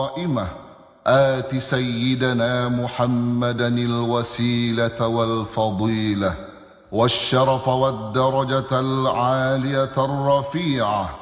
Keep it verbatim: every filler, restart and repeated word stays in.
قائمة آت سيدنا محمدا الوسيلة والفضيلة والشرف والدرجة العالية الرفيعة